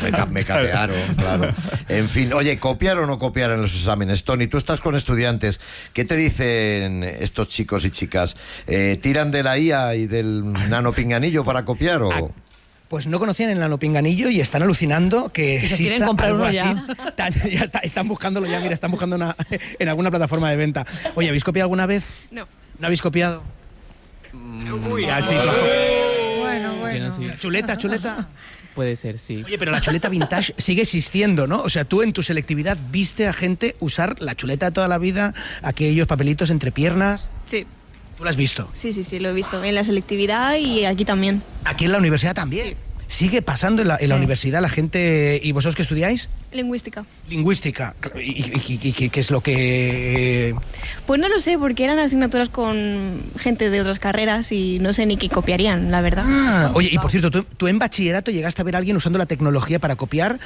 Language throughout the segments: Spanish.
Me catearon, claro. En fin, oye, ¿copiar o no copiar en los exámenes? Tony, tú estás con estudiantes. ¿Qué te dicen estos chicos y chicas? ¿Tiran de la IA y del nanopinganillo para copiar o...? Pues no conocían el nanopinganillo y están alucinando que y se exista quieren comprar algo uno así. ya. Están buscándolo ya, mira, están buscando en alguna plataforma de venta. Oye, ¿habéis copiado alguna vez? No. ¿No habéis copiado? Uy, así tú. Bueno. Yo no soy- Chuleta. Puede ser, sí. Oye, pero la chuleta vintage sigue existiendo, ¿no? O sea, tú en tu selectividad viste a gente usar la chuleta de toda la vida, aquellos papelitos entre piernas. Sí, ¿Tú lo has visto? sí, lo he visto en la selectividad y aquí también. Aquí en la universidad también. ¿Sigue pasando en la universidad la gente... ¿Y vosotros qué estudiáis? Lingüística. Lingüística. ¿Y qué es lo que...? Pues no lo sé, porque eran asignaturas con gente de otras carreras y no sé ni qué copiarían, la verdad. Oye, y por cierto, tú en bachillerato llegaste a ver a alguien usando la tecnología para copiar.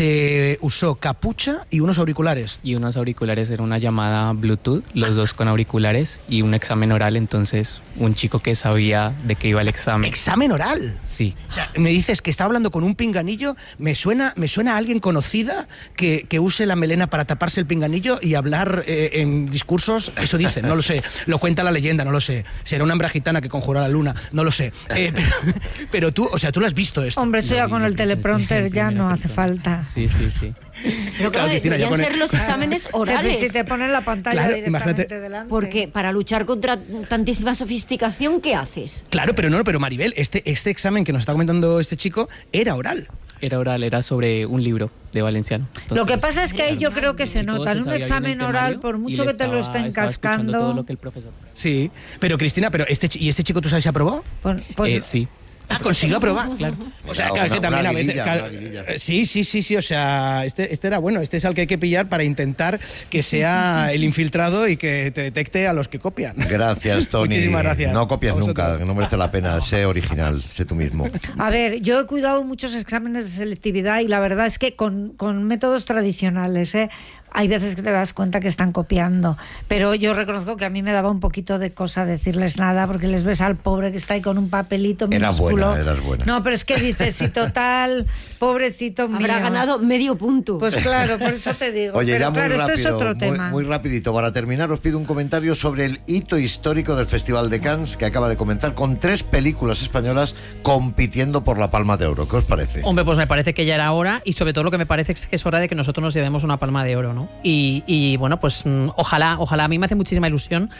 Se usó capucha y unos auriculares. Y unos auriculares era una llamada Bluetooth, los dos con auriculares, y un examen oral, entonces un chico que sabía de qué iba el examen. ¿Examen oral? Sí. O sea, me dices que está hablando con un pinganillo, me suena a alguien conocida que use la melena para taparse el pinganillo y hablar en discursos, eso dicen, no lo sé, lo cuenta la leyenda, no lo sé, será una hembra gitana que conjuró a la luna, no lo sé, pero tú, o sea, tú lo has visto esto. Hombre, eso ya con el teleprompter sí, ya no primera hace persona. falta. Sí. Pero claro, Cristina, ya deberían pone- ser los exámenes orales. Si te ponen la pantalla Claro, directamente imagínate. delante. Porque para luchar contra tantísima sofisticación, ¿qué haces? Claro, pero Maribel, este examen que nos está comentando este chico era oral. Era oral, era sobre un libro de valenciano. Lo que Entonces, pasa es que ahí yo creo que se el chico nota. En un sabía bien examen el oral, temario por y mucho le que te lo estaba estén escuchando todo cascando... lo que el profesor... Sí, pero Cristina, ¿y este chico tú sabes si aprobó? Sí. Consiguió aprobar. Claro. O sea, Una- que también una a veces... guirilla, claro, una guirilla. Sí, o sea, este era bueno, este es al que hay que pillar para intentar que sea el infiltrado y que te detecte a los que copian. Gracias, Tony. Muchísimas gracias. No copies A vosotros. nunca, que no merece la pena. Sé original, sé tú mismo. A ver, yo he cuidado muchos exámenes de selectividad y la verdad es que con métodos tradicionales, hay veces que te das cuenta que están copiando, pero yo reconozco que a mí me daba un poquito de cosa decirles nada porque les ves al pobre que está ahí con un papelito minúsculo. Eras buena. No, pero es que dices, si total, pobrecito mío. Habrá ganado medio punto. Pues claro, por eso te digo. Oye, pero ya muy claro, rápido, esto es otro tema. muy rapidito. Para terminar, os pido un comentario sobre el hito histórico del Festival de Cannes que acaba de comenzar con 3 películas españolas compitiendo por la Palma de Oro. ¿Qué os parece? Hombre, pues me parece que ya era hora y sobre todo lo que me parece es que es hora de que nosotros nos llevemos una palma de oro, ¿no? Y bueno, pues ojalá, a mí me hace muchísima ilusión,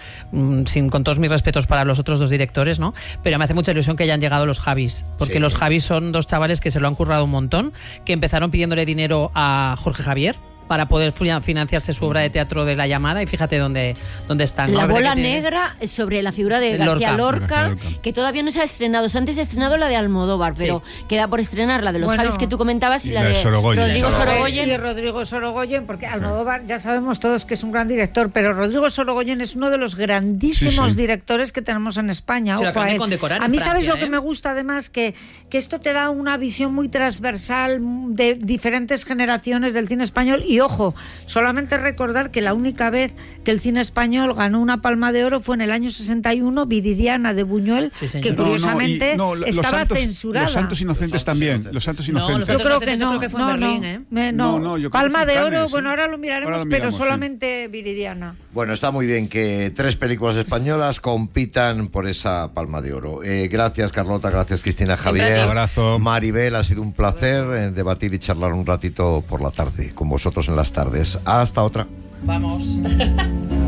con todos mis respetos para los otros 2 directores, ¿no? Pero me hace mucha ilusión que hayan llegado los Javis, porque Sí. los Javis son 2 chavales que se lo han currado un montón, que empezaron pidiéndole dinero a Jorge Javier para poder financiarse su obra de teatro de La Llamada y fíjate dónde están, ¿no? La verdad bola que tiene- negra sobre la figura de Lorca. García Lorca, García Lorca. que todavía no se ha estrenado. Antes se ha estrenado la de Almodóvar, pero queda por estrenar la de los Bueno, Javis que tú comentabas y la de Sorogoyen. Rodrigo Sorogoyen. Sorogoyen. Y Rodrigo Sorogoyen, porque Almodóvar ya sabemos todos que es un gran director, pero Rodrigo Sorogoyen es uno de los grandísimos Sí, sí. directores que tenemos en España. Se lo Ojo a acaban de él. condecorar A en mí, ¿sabes Francia, lo que me gusta además? Que esto te da una visión muy transversal de diferentes generaciones del cine español. Y ojo, solamente recordar que la única vez que el cine español ganó una Palma de Oro fue en el año 61, Viridiana de Buñuel, Sí, señor. que curiosamente los estaba santos, censurada. Los Santos Inocentes también. Los Santos No, Inocentes. Yo creo que Inocentes, yo no, creo que fue en Berlín, ¿eh? No, yo creo que Palma fue de en Oro, Cannes, bueno, ¿eh? ahora lo miraremos, Ahora lo pero miramos, sí. solamente Viridiana. Bueno, está muy bien que 3 películas españolas compitan por esa Palma de Oro. Gracias, Carlota, gracias, Cristina, Javier. Un abrazo. Maribel, ha sido un placer debatir y charlar un ratito por la tarde con vosotros en las tardes. Hasta otra. Vamos.